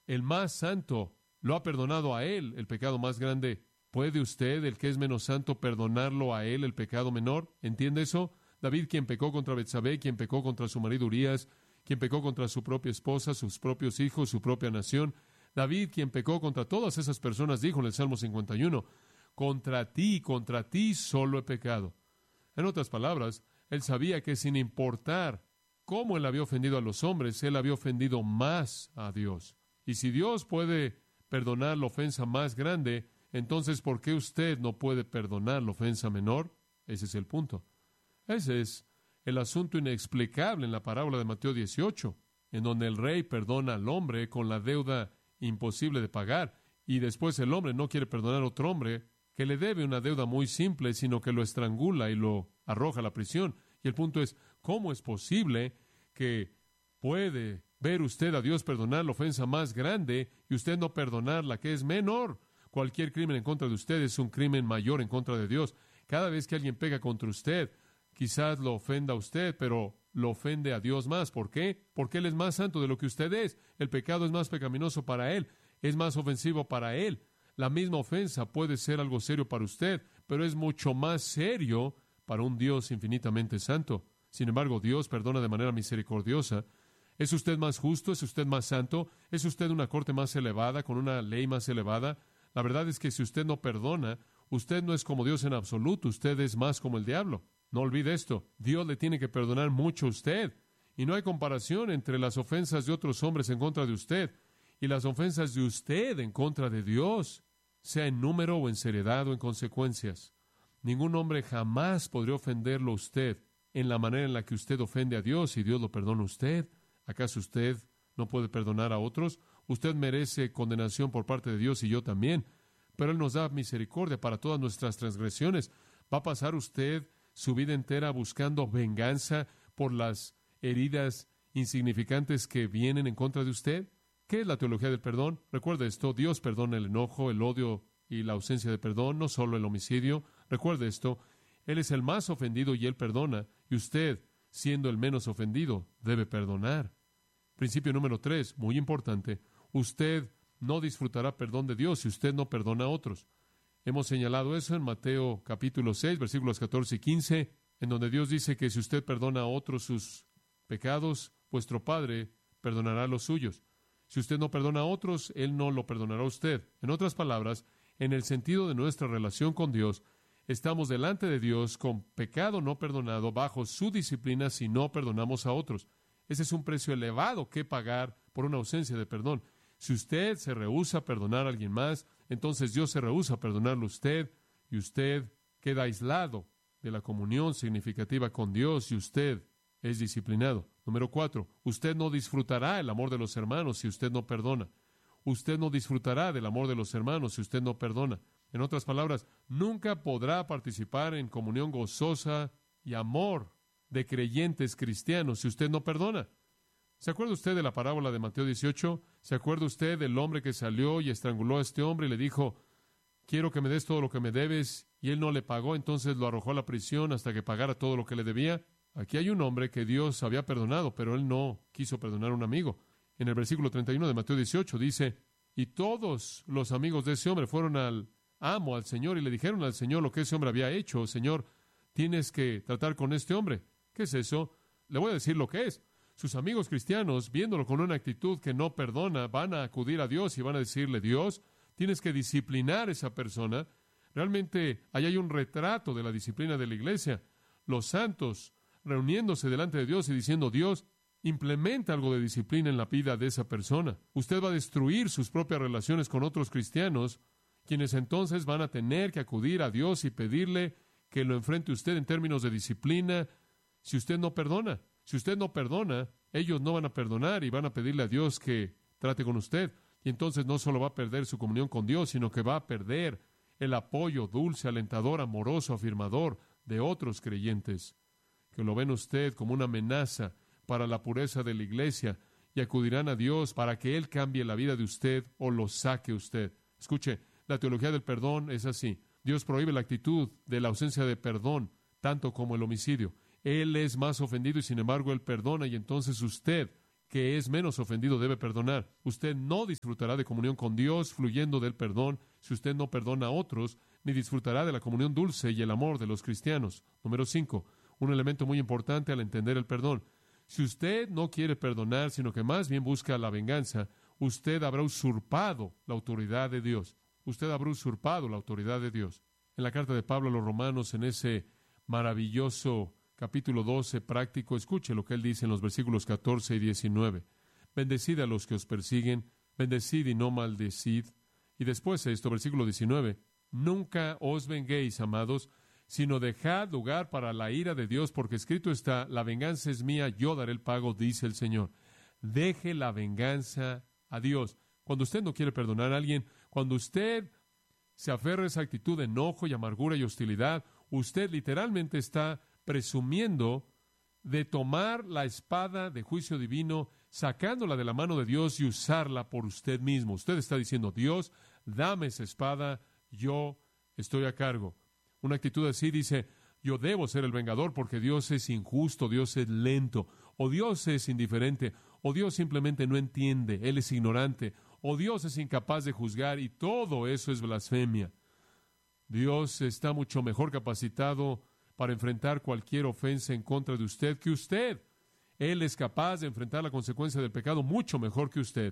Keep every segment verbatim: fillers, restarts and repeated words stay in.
el más santo, lo ha perdonado a él el pecado más grande. ¿Puede usted, el que es menos santo, perdonarlo a él el pecado menor? ¿Entiende eso? David, quien pecó contra Betsabé, quien pecó contra su marido Urías, quien pecó contra su propia esposa, sus propios hijos, su propia nación. David, quien pecó contra todas esas personas, dijo en el Salmo cincuenta y uno, contra ti, contra ti solo he pecado. En otras palabras, él sabía que sin importar cómo él había ofendido a los hombres, él había ofendido más a Dios. Y si Dios puede perdonar la ofensa más grande, entonces, ¿por qué usted no puede perdonar la ofensa menor? Ese es el punto. Ese es el asunto inexplicable en la parábola de Mateo dieciocho, en donde el rey perdona al hombre con la deuda imposible de pagar, y después el hombre no quiere perdonar a otro hombre que le debe una deuda muy simple, sino que lo estrangula y lo arroja a la prisión. Y el punto es, ¿cómo es posible que puede ver usted a Dios perdonar la ofensa más grande y usted no perdonar la que es menor? Cualquier crimen en contra de usted es un crimen mayor en contra de Dios. Cada vez que alguien pega contra usted, quizás lo ofenda a usted, pero lo ofende a Dios más. ¿Por qué? Porque Él es más santo de lo que usted es. El pecado es más pecaminoso para Él, es más ofensivo para Él. La misma ofensa puede ser algo serio para usted, pero es mucho más serio para un Dios infinitamente santo. Sin embargo, Dios perdona de manera misericordiosa. ¿Es usted más justo? ¿Es usted más santo? ¿Es usted una corte más elevada, con una ley más elevada? La verdad es que si usted no perdona, usted no es como Dios en absoluto, usted es más como el diablo. No olvide esto, Dios le tiene que perdonar mucho a usted, y no hay comparación entre las ofensas de otros hombres en contra de usted y las ofensas de usted en contra de Dios, sea en número o en seriedad o en consecuencias. Ningún hombre jamás podría ofenderlo a usted en la manera en la que usted ofende a Dios y Dios lo perdona a usted. ¿Acaso usted no puede perdonar a otros? Usted merece condenación por parte de Dios y yo también, pero Él nos da misericordia para todas nuestras transgresiones. ¿Va a pasar usted su vida entera buscando venganza por las heridas insignificantes que vienen en contra de usted? ¿Qué es la teología del perdón? Recuerde esto, Dios perdona el enojo, el odio y la ausencia de perdón, no solo el homicidio. Recuerde esto, Él es el más ofendido y Él perdona, y usted, siendo el menos ofendido, debe perdonar. Principio número tres, muy importante. Usted no disfrutará perdón de Dios si usted no perdona a otros. Hemos señalado eso en Mateo capítulo seis, versículos catorce y quince, en donde Dios dice que si usted perdona a otros sus pecados, vuestro Padre perdonará los suyos. Si usted no perdona a otros, Él no lo perdonará a usted. En otras palabras, en el sentido de nuestra relación con Dios, estamos delante de Dios con pecado no perdonado bajo su disciplina si no perdonamos a otros. Ese es un precio elevado que pagar por una ausencia de perdón. Si usted se rehúsa a perdonar a alguien más, entonces Dios se rehúsa a perdonarlo a usted, y usted queda aislado de la comunión significativa con Dios, y usted es disciplinado. Número cuatro, usted no disfrutará el amor de los hermanos si usted no perdona. Usted no disfrutará del amor de los hermanos si usted no perdona. En otras palabras, nunca podrá participar en comunión gozosa y amor de creyentes cristianos si usted no perdona. ¿Se acuerda usted de la parábola de Mateo dieciocho? ¿Se acuerda usted del hombre que salió y estranguló a este hombre y le dijo, quiero que me des todo lo que me debes? Y él no le pagó, entonces lo arrojó a la prisión hasta que pagara todo lo que le debía. Aquí hay un hombre que Dios había perdonado, pero él no quiso perdonar a un amigo. En el versículo treinta y uno de Mateo dieciocho dice, y todos los amigos de ese hombre fueron al amo, al Señor, y le dijeron al Señor lo que ese hombre había hecho. Señor, tienes que tratar con este hombre. ¿Qué es eso? Le voy a decir lo que es. Sus amigos cristianos, viéndolo con una actitud que no perdona, van a acudir a Dios y van a decirle, Dios, tienes que disciplinar a esa persona. Realmente, ahí hay un retrato de la disciplina de la iglesia. Los santos reuniéndose delante de Dios y diciendo, Dios, implementa algo de disciplina en la vida de esa persona. Usted va a destruir sus propias relaciones con otros cristianos, quienes entonces van a tener que acudir a Dios y pedirle que lo enfrente usted en términos de disciplina si usted no perdona. Si usted no perdona, ellos no van a perdonar y van a pedirle a Dios que trate con usted. Y entonces no solo va a perder su comunión con Dios, sino que va a perder el apoyo dulce, alentador, amoroso, afirmador de otros creyentes, que lo ven usted como una amenaza para la pureza de la iglesia y acudirán a Dios para que Él cambie la vida de usted o lo saque usted. Escuche, la teología del perdón es así. Dios prohíbe la actitud de la ausencia de perdón, tanto como el homicidio. Él es más ofendido y sin embargo Él perdona, y entonces usted que es menos ofendido debe perdonar. Usted no disfrutará de comunión con Dios fluyendo del perdón si usted no perdona a otros, ni disfrutará de la comunión dulce y el amor de los cristianos. Número cinco, un elemento muy importante al entender el perdón. Si usted no quiere perdonar, sino que más bien busca la venganza, usted habrá usurpado la autoridad de Dios. Usted habrá usurpado la autoridad de Dios. En la carta de Pablo a los Romanos, en ese maravilloso capítulo doce práctico, escuche lo que él dice en los versículos catorce y diecinueve. Bendecid a los que os persiguen, bendecid y no maldecid. Y después esto, versículo diecinueve. Nunca os venguéis, amados, sino dejad lugar para la ira de Dios, porque escrito está, la venganza es mía, yo daré el pago, dice el Señor. Deje la venganza a Dios. Cuando usted no quiere perdonar a alguien, cuando usted se aferra a esa actitud de enojo y amargura y hostilidad, usted literalmente está presumiendo de tomar la espada de juicio divino, sacándola de la mano de Dios y usarla por usted mismo. Usted está diciendo, Dios, dame esa espada, yo estoy a cargo. Una actitud así dice, yo debo ser el vengador porque Dios es injusto, Dios es lento, o Dios es indiferente, o Dios simplemente no entiende, Él es ignorante, o Dios es incapaz de juzgar, y todo eso es blasfemia. Dios está mucho mejor capacitado para enfrentar cualquier ofensa en contra de usted que usted. Él es capaz de enfrentar la consecuencia del pecado mucho mejor que usted.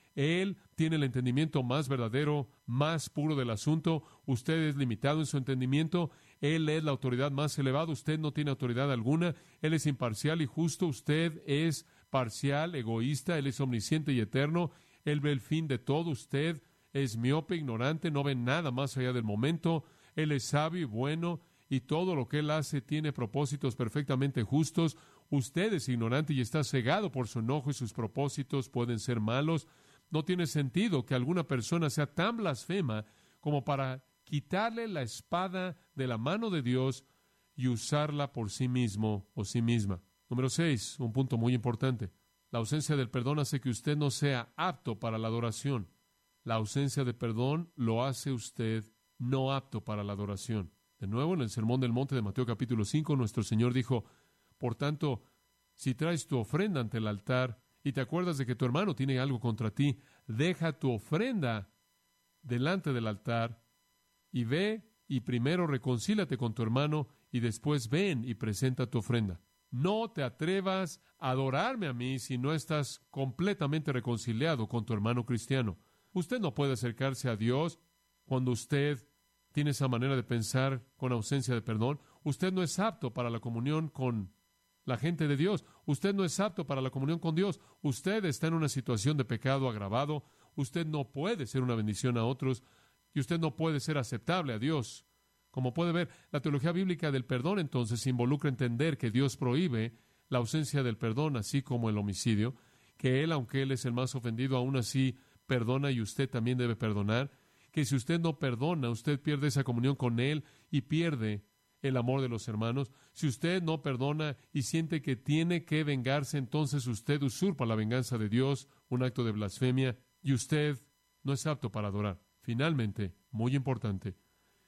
Él tiene el entendimiento más verdadero, más puro del asunto. Usted es limitado en su entendimiento. Él es la autoridad más elevada. Usted no tiene autoridad alguna. Él es imparcial y justo. Usted es parcial, egoísta. Él es omnisciente y eterno. Él ve el fin de todo. Usted es miope, ignorante, no ve nada más allá del momento. Él es sabio y bueno, y todo lo que Él hace tiene propósitos perfectamente justos. Usted es ignorante y está cegado por su enojo, y sus propósitos pueden ser malos. No tiene sentido que alguna persona sea tan blasfema como para quitarle la espada de la mano de Dios y usarla por sí mismo o sí misma. Número seis, un punto muy importante. La ausencia del perdón hace que usted no sea apto para la adoración. La ausencia de perdón lo hace usted no apto para la adoración. De nuevo, en el Sermón del Monte de Mateo capítulo cinco, nuestro Señor dijo, por tanto, si traes tu ofrenda ante el altar y te acuerdas de que tu hermano tiene algo contra ti, deja tu ofrenda delante del altar y ve y primero reconcílate con tu hermano y después ven y presenta tu ofrenda. No te atrevas a adorarme a mí si no estás completamente reconciliado con tu hermano cristiano. Usted no puede acercarse a Dios cuando usted tiene esa manera de pensar con ausencia de perdón. Usted no es apto para la comunión con la gente de Dios. Usted no es apto para la comunión con Dios. Usted está en una situación de pecado agravado. Usted no puede ser una bendición a otros y usted no puede ser aceptable a Dios. Como puede ver, la teología bíblica del perdón entonces involucra entender que Dios prohíbe la ausencia del perdón, así como el homicidio, que Él, aunque Él es el más ofendido, aún así perdona y usted también debe perdonar, que si usted no perdona, usted pierde esa comunión con Él y pierde el amor de los hermanos. Si usted no perdona y siente que tiene que vengarse, entonces usted usurpa la venganza de Dios, un acto de blasfemia, y usted no es apto para adorar. Finalmente, muy importante,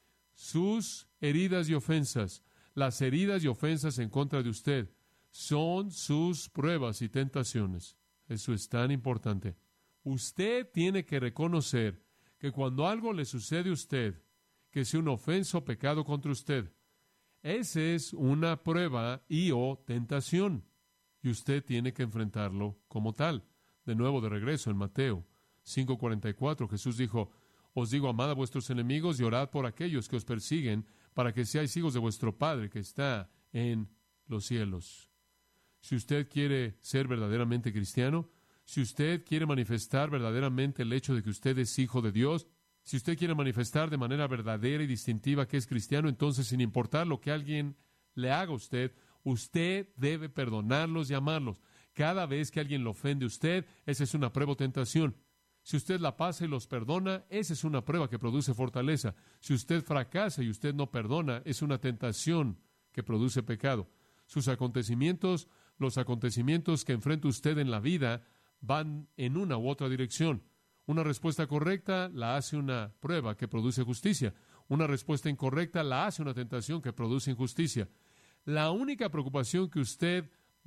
sus heridas y ofensas, las heridas y ofensas en contra de usted, son sus pruebas y tentaciones. Eso es tan importante. Usted tiene que reconocer que cuando algo le sucede a usted, que sea una ofensa o pecado contra usted, esa es una prueba y o tentación, y usted tiene que enfrentarlo como tal. De nuevo, de regreso en Mateo cinco cuarenta y cuatro, Jesús dijo, os digo, amad a vuestros enemigos y orad por aquellos que os persiguen, para que seáis hijos de vuestro Padre que está en los cielos. Si usted quiere ser verdaderamente cristiano, si usted quiere manifestar verdaderamente el hecho de que usted es hijo de Dios, si usted quiere manifestar de manera verdadera y distintiva que es cristiano, entonces, sin importar lo que alguien le haga a usted, usted debe perdonarlos y amarlos. Cada vez que alguien lo ofende a usted, esa es una prueba o tentación. Si usted la pasa y los perdona, esa es una prueba que produce fortaleza. Si usted fracasa y usted no perdona, es una tentación que produce pecado. Sus acontecimientos, los acontecimientos que enfrenta usted en la vida, van en una u otra dirección. Una respuesta correcta la hace una prueba que produce justicia. Una respuesta incorrecta la hace una tentación que produce injusticia. La única preocupación que usted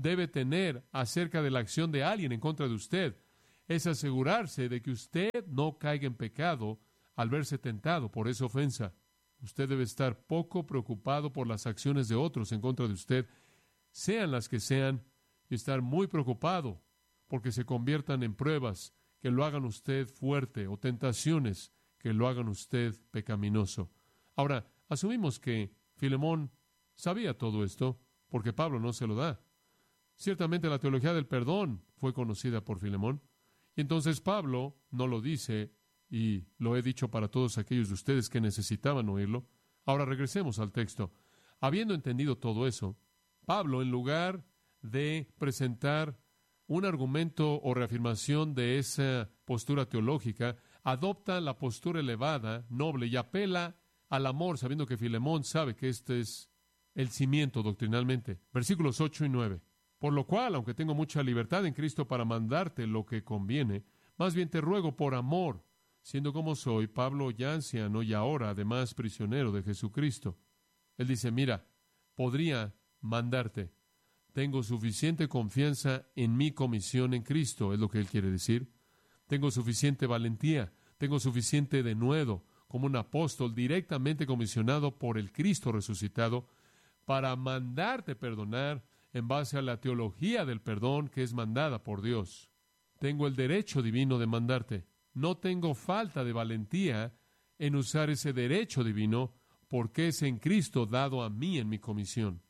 debe tener acerca de la acción de alguien en contra de usted es asegurarse de que usted no caiga en pecado al verse tentado por esa ofensa. Usted debe estar poco preocupado por las acciones de otros en contra de usted, sean las que sean, y estar muy preocupado porque se conviertan en pruebas que lo hagan usted fuerte o tentaciones que lo hagan usted pecaminoso. Ahora, asumimos que Filemón sabía todo esto porque Pablo no se lo da. Ciertamente la teología del perdón fue conocida por Filemón, y entonces Pablo no lo dice, y lo he dicho para todos aquellos de ustedes que necesitaban oírlo. Ahora regresemos al texto. Habiendo entendido todo eso, Pablo, en lugar de presentar un argumento o reafirmación de esa postura teológica, adopta la postura elevada, noble, y apela al amor, sabiendo que Filemón sabe que este es el cimiento doctrinalmente. Versículos ocho y nueve. Por lo cual, aunque tengo mucha libertad en Cristo para mandarte lo que conviene, más bien te ruego por amor, siendo como soy, Pablo ya anciano y ahora además prisionero de Jesucristo. Él dice, mira, podría mandarte. Tengo suficiente confianza en mi comisión en Cristo, es lo que él quiere decir. Tengo suficiente valentía, tengo suficiente denuedo como un apóstol directamente comisionado por el Cristo resucitado para mandarte perdonar en base a la teología del perdón que es mandada por Dios. Tengo el derecho divino de mandarte. No tengo falta de valentía en usar ese derecho divino porque es en Cristo dado a mí en mi comisión.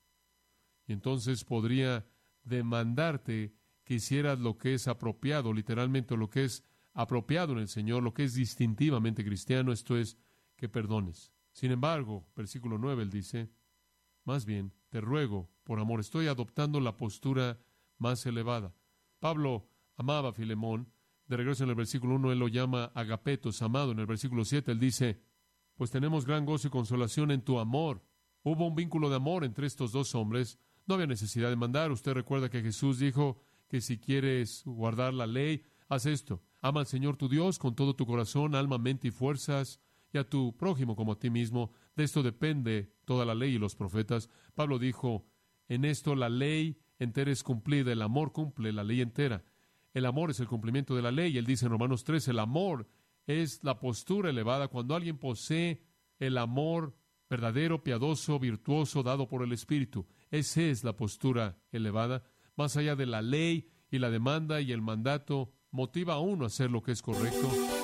Y entonces podría demandarte que hicieras lo que es apropiado, literalmente lo que es apropiado en el Señor, lo que es distintivamente cristiano, esto es, que perdones. Sin embargo, versículo nueve, él dice, más bien, te ruego, por amor, estoy adoptando la postura más elevada. Pablo amaba a Filemón. De regreso en el versículo uno, él lo llama agapetos, amado. En el versículo siete, él dice, pues tenemos gran gozo y consolación en tu amor. Hubo un vínculo de amor entre estos dos hombres. No había necesidad de mandar. Usted recuerda que Jesús dijo que si quieres guardar la ley, haz esto. Ama al Señor tu Dios con todo tu corazón, alma, mente y fuerzas, y a tu prójimo como a ti mismo. De esto depende toda la ley y los profetas. Pablo dijo, en esto la ley entera es cumplida, el amor cumple la ley entera. El amor es el cumplimiento de la ley. Él dice en Romanos tres, el amor es la postura elevada cuando alguien posee el amor verdadero, piadoso, virtuoso, dado por el Espíritu. Esa es la postura elevada. Más allá de la ley y la demanda y el mandato, motiva a uno a hacer lo que es correcto.